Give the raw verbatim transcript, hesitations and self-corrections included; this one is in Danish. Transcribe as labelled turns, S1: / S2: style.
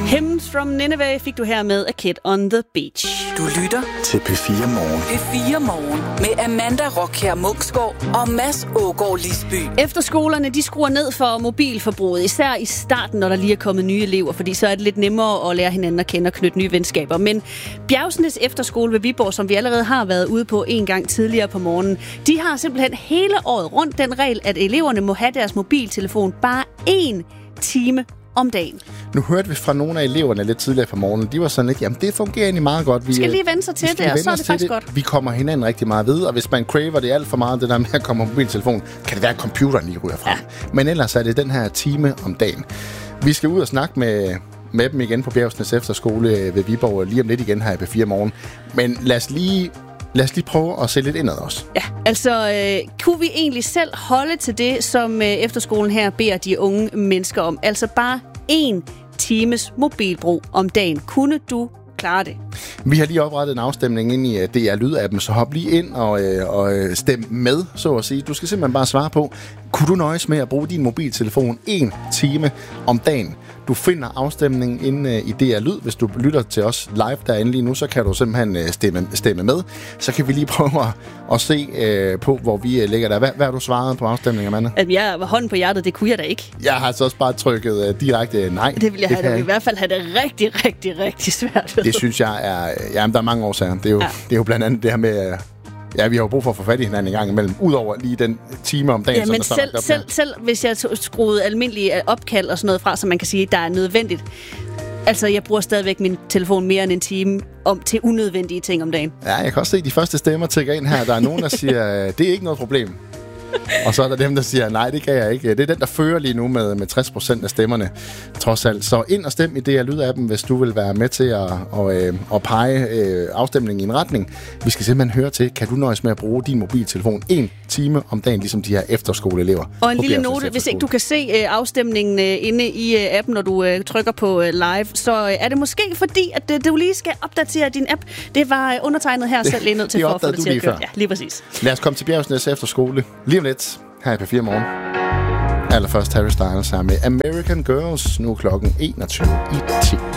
S1: Hymns from Nineveh fik du her med A Kid on the Beach.
S2: Du lytter
S3: til P fire Morgen.
S2: P fire Morgen med Amanda Rockher Munksgaard og Mads Ågaard Lisby.
S1: Efterskolerne, de skruer ned for mobilforbruget, især i starten, når der lige er kommet nye elever, fordi så er det lidt nemmere at lære hinanden at kende og knytte nye venskaber. Men Bjergsnes Efterskole ved Viborg, som vi allerede har været ude på en gang tidligere på morgenen, de har simpelthen hele året rundt den regel, at eleverne må have deres mobiltelefon bare én time om dagen.
S4: Nu hørte vi fra nogle af eleverne lidt tidligere på morgenen. De var sådan lidt, jamen det fungerer egentlig meget godt. Vi
S1: skal lige vende sig til det, og så er det faktisk det. godt.
S4: Vi kommer hinanden rigtig meget ved, og hvis man craver det alt for meget, det der med at komme på mobiltelefon, kan det være, at computeren lige ryger frem. Ja. Men ellers er det den her time om dagen. Vi skal ud og snakke med, med dem igen på Bjergsnes Efterskole ved Viborg lige om lidt igen her i P fire Morgen. Men lad os lige... Lad os lige prøve at se lidt indad også.
S1: Ja, altså øh, kunne vi egentlig selv holde til det, som øh, efterskolen her beder de unge mennesker om? Altså bare én times mobilbrug om dagen. Kunne du klare det?
S4: Vi har lige oprettet en afstemning ind i D R Lyd-appen, så hop lige ind og, øh, og stem med, så at sige. Du skal simpelthen bare svare på, kunne du nøjes med at bruge din mobiltelefon en time om dagen? Du finder afstemningen inde i D R Lyd. Hvis du lytter til os live derinde lige nu, så kan du simpelthen stemme, stemme med. Så kan vi lige prøve at, at se øh, på, hvor vi lægger der. Hvad, hvad har du svaret på afstemningen, Amanda?
S1: At jeg var hånden på hjertet, det kunne jeg da ikke.
S4: Jeg har altså også bare trykket uh, direkte nej.
S1: Det vil jeg, det have, jeg i hvert fald have det rigtig, rigtig, rigtig svært ved.
S4: Det synes jeg er... Jamen, der er mange årsager. Det er jo, ja. det er jo blandt andet det her med... Uh, Ja, vi har jo brug for at få fat i hinanden en gang imellem, udover lige den time om dagen,
S1: ja,
S4: som
S1: men
S4: der
S1: selv,
S4: står
S1: selv, selv hvis jeg skruede almindelige opkald og sådan noget fra, så man kan sige, der er nødvendigt. Altså, jeg bruger stadigvæk min telefon mere end en time om til unødvendige ting om dagen.
S4: Ja, jeg kan også se de første stemmer tikker ind her. Der er nogen, der siger, det er ikke noget problem. Og så er der dem, der siger, nej, det kan jeg ikke. Det er den, der fører lige nu med, med tres procent af stemmerne, trods alt. Så ind og stem i D R Lyd-appen, hvis du vil være med til at, at, at, at pege øh, afstemningen i en retning. Vi skal simpelthen høre til, kan du nøjes med at bruge din mobiltelefon en time om dagen, ligesom de her efterskoleelever.
S1: Og en lille note, hvis ikke du kan se øh, afstemningen øh, inde i øh, appen, når du øh, trykker på øh, live, så øh, er det måske fordi, at øh, du lige skal opdatere din app. Det var øh, undertegnet her, selv lige nødt til for at få det til at køre. Ja, lige præcis.
S4: Lad os komme til Bjergsnes Efterskole lige om lidt her i P fire Morgen. Allerførst Harry Styles her med American Girls, nu klokken enogtyve i ti.